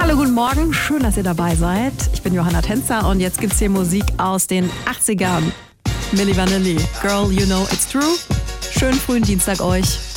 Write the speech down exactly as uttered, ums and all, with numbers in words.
Hallo, guten Morgen. Schön, dass ihr dabei seid. Ich bin Johanna Tänzer und jetzt gibt's hier Musik aus den achtzigern. Milli Vanilli, Girl, You Know It's True. Schönen frühen Dienstag euch.